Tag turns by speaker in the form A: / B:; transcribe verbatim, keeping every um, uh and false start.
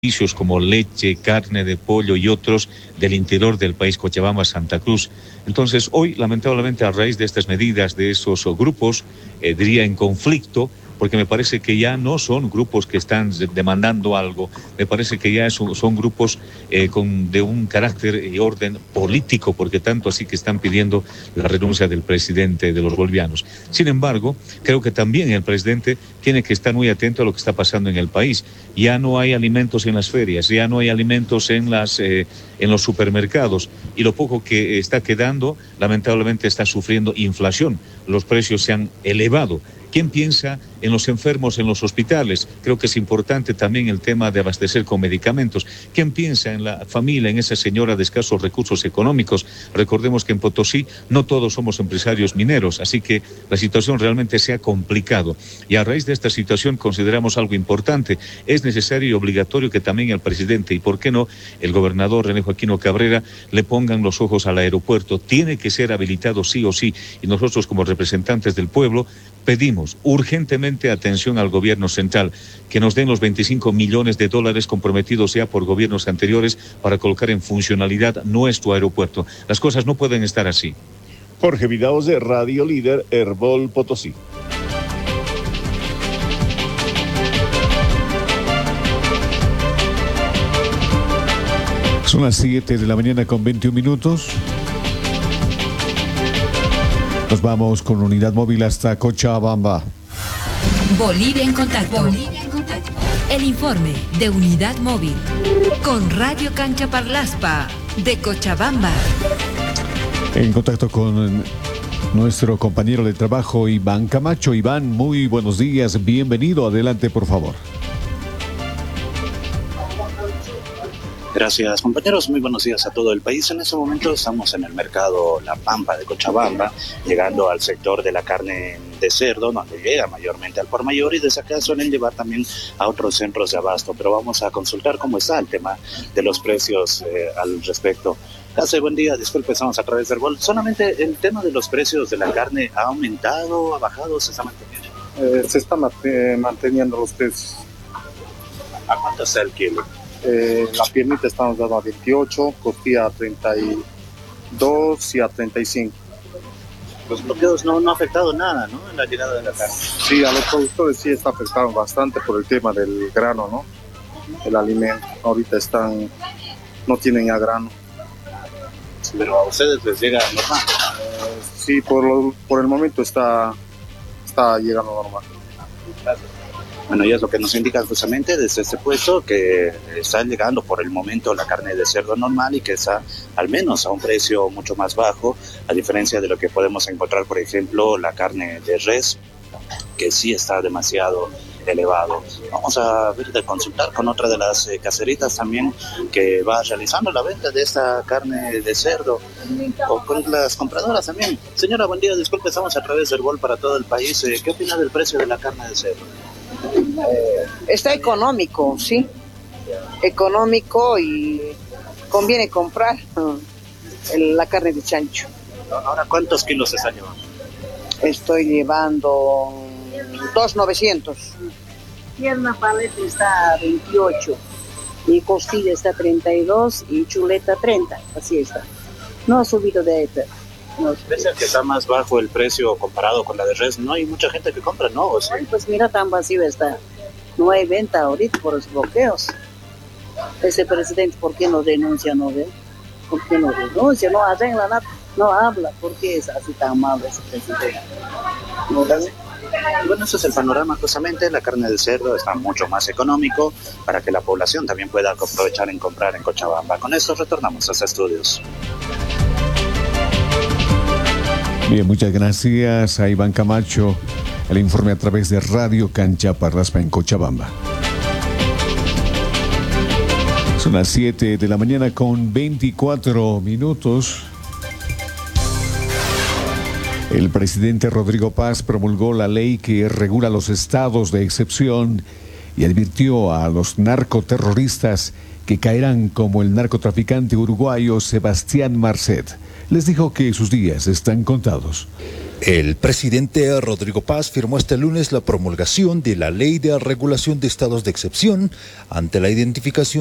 A: servicios como leche, carne de pollo y otros del interior del país, Cochabamba, Santa Cruz. Entonces, hoy, lamentablemente, a raíz de estas medidas de esos grupos, eh, diría en conflicto, porque me parece que ya no son grupos que están demandando algo, me parece que ya son, son grupos eh, con, de un carácter y orden político, porque tanto así que están pidiendo la renuncia del presidente de los bolivianos. Sin embargo, creo que también el presidente tiene que estar muy atento a lo que está pasando en el país. Ya no hay alimentos en las ferias, ya no hay alimentos en, las, eh, en los supermercados, y lo poco que está quedando, lamentablemente, está sufriendo inflación. Los precios se han elevado. ¿Quién piensa en los enfermos en los hospitales? Creo que es importante también el tema de abastecer con medicamentos. ¿Quién piensa en la familia, en esa señora de escasos recursos económicos? Recordemos que en Potosí no todos somos empresarios mineros, así que la situación realmente se ha complicado. Y a raíz de esta situación consideramos algo importante. Es necesario y obligatorio que también el presidente, y por qué no, el gobernador René Joaquino Cabrera, le pongan los ojos al aeropuerto. Tiene que ser habilitado sí o sí. Y nosotros, como representantes del pueblo, pedimos urgentemente atención al gobierno central, que nos den los veinticinco millones de dólares comprometidos ya por gobiernos anteriores para colocar en funcionalidad nuestro aeropuerto. Las cosas no pueden estar así.
B: Jorge Vidaos de Radio Líder, Herbol Potosí.
C: Son las siete de la mañana con veintiún minutos. Nos vamos con unidad móvil hasta Cochabamba.
D: Bolivia en contacto. Bolivia en contacto. El informe de unidad móvil con Radio Cancha Parlaspa de Cochabamba.
C: En contacto con nuestro compañero de trabajo Iván Camacho. Iván, muy buenos días, bienvenido, adelante por favor.
E: Gracias, compañeros. Muy buenos días a todo el país. En este momento estamos en el mercado La Pampa de Cochabamba, llegando al sector de la carne de cerdo, donde llega mayormente al por mayor, y desde acá suelen llevar también a otros centros de abasto. Pero vamos a consultar cómo está el tema de los precios eh, al respecto. Hace buen día, disculpe, estamos a través del Herbol. Solamente el tema de los precios de la carne, ¿ha aumentado, ha bajado, se está manteniendo?
F: Eh, se están eh, manteniendo los precios.
E: ¿A cuánto está el kilo?
F: Eh, la piernita estamos dando a veintiocho, costilla a treinta y dos y a treinta y cinco.
E: Los bloqueos no, no ha afectado nada, ¿no?, en la llegada de la carne.
F: Sí, a los productores sí está afectando bastante por el tema del grano, ¿no? El alimento. Ahorita están, no tienen ya grano.
E: Sí, pero a ustedes les llega normal.
F: Eh, sí, por, lo, por el momento está, está llegando normal.
E: Gracias. Bueno, y es lo que nos indican justamente desde este puesto, que está llegando por el momento la carne de cerdo normal y que está al menos a un precio mucho más bajo, a diferencia de lo que podemos encontrar, por ejemplo, la carne de res, que sí está demasiado elevado. Vamos a ver de consultar con otra de las eh, caseritas también que va realizando la venta de esta carne de cerdo, o con las compradoras también. Señora, buen día, disculpe, estamos a través del Herbol para todo el país. Eh, ¿Qué opina del precio de la carne de cerdo?
G: Eh, está económico, sí, económico, y conviene comprar uh, el, la carne de chancho.
E: Ahora, ¿cuántos kilos se está llevando?
G: Estoy llevando dos novecientos. Pierna paleta está a veintiocho y costilla está a treinta y dos y chuleta treinta, así está. No ha subido de ahí, pero no.
E: Pese a que está más bajo el precio comparado con la de res, no hay mucha gente que compra, ¿no? ¿O sí?
G: Ay, pues mira, tan vacío está. No hay venta ahorita por los bloqueos. Ese presidente, ¿por qué no denuncia, no ve? ¿Por qué no denuncia? No arregla nada, no habla. ¿Por qué es así tan malo ese presidente? ¿No ve?
E: Bueno, ese es el panorama justamente. La carne de cerdo está mucho más económico para que la población también pueda aprovechar en comprar en Cochabamba. Con esto retornamos a los estudios.
C: Bien, muchas gracias a Iván Camacho. El informe a través de Radio Cancha Parlaspa en Cochabamba. Son las siete de la mañana con veinticuatro minutos. El presidente Rodrigo Paz promulgó la ley que regula los estados de excepción y advirtió a los narcoterroristas que caerán como el narcotraficante uruguayo Sebastián Marcet. Les dijo que sus días están contados.
H: El presidente Rodrigo Paz firmó este lunes la promulgación de la Ley de Regulación de Estados de Excepción ante la identificación